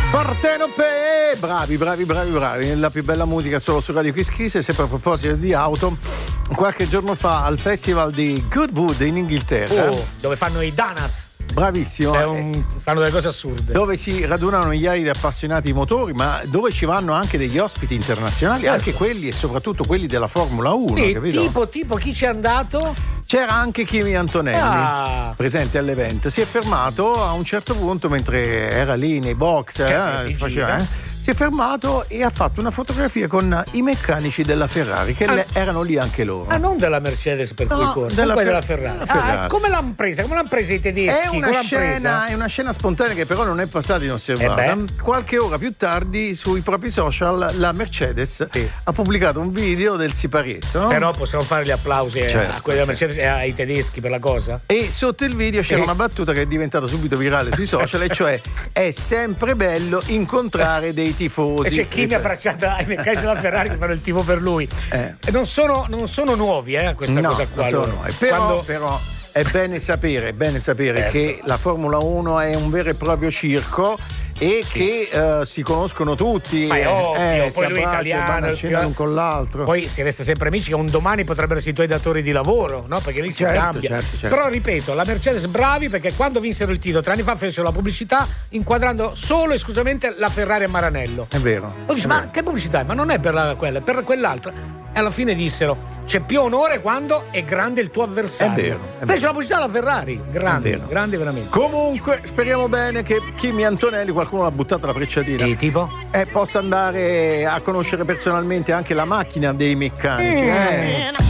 Partenope, bravi, la più bella musica solo su Radio Kiss Kiss. E sempre a proposito di auto, qualche giorno fa al festival di Goodwood in Inghilterra, dove fanno i donuts. Bravissimo, fanno delle cose assurde, dove si radunano migliaia di appassionati di motori, ma dove ci vanno anche degli ospiti internazionali, anche quelli e soprattutto quelli della Formula 1, sì, capito? Tipo chi c'è andato? C'era anche Kimi Antonelli presente all'evento. Si è fermato a un certo punto mentre era lì nei box, si è fermato e ha fatto una fotografia con i meccanici della Ferrari che erano lì anche loro. Non della Mercedes per cui corre, della Ferrari. Come l'hanno presa? Come l'hanno presa i tedeschi? È una scena spontanea che però non è passata inosservata. Qualche ora più tardi sui propri social la Mercedes ha pubblicato un video del siparietto, no? Però possiamo fare gli applausi a quelli della Mercedes e ai tedeschi per la cosa. E sotto il video c'era una battuta che è diventata subito virale sui social, e cioè: è sempre bello incontrare dei tifosi. E c'è chi mi ha abbracciato ai meccanici della Ferrari che fanno il tifo per lui. E non sono nuovi questa cosa qua. Però è bene sapere che la Formula 1 è un vero e proprio circo e che si conoscono tutti. Ma è ovvio, poi lui è italiano, l'un con l'altro. Poi si resta sempre amici, che un domani potrebbero essere i tuoi datori di lavoro, no? Perché lì si cambia. Certo. Però ripeto, la Mercedes bravi, perché quando vinsero il titolo 3 anni fa fecero la pubblicità inquadrando solo e esclusivamente la Ferrari a Maranello. È vero. Poi dici, ma che pubblicità è? Ma non è per quella, è per quell'altra. E alla fine dissero: c'è più onore quando è grande il tuo avversario. È vero. Fece la pubblicità alla Ferrari. Grande veramente. Comunque speriamo bene che Kimi Antonelli, qualcuno l'ha buttata la frecciatina, tipo? Possa andare a conoscere personalmente anche la macchina dei meccanici.